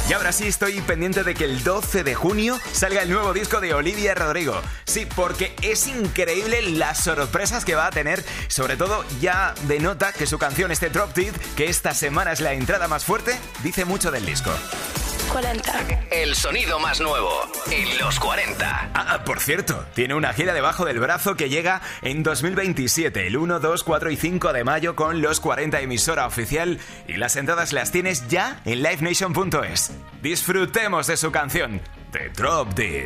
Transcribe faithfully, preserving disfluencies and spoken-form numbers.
Y ahora sí estoy pendiente de que el doce de junio salga el nuevo disco de Olivia Rodrigo. Sí, porque es increíble las sorpresas que va a tener. Sobre todo ya denota que su canción, este Drop Dead, que esta semana es la entrada más fuerte, dice mucho del disco. cuarenta. El sonido más nuevo en los cuarenta. Ah, por cierto, tiene una gira debajo del brazo que llega en dos mil veintisiete, el uno, dos, cuatro y cinco de mayo con los cuarenta emisora oficial, y las entradas las tienes ya en live nation punto es. Disfrutemos de su canción, The Drop Dead.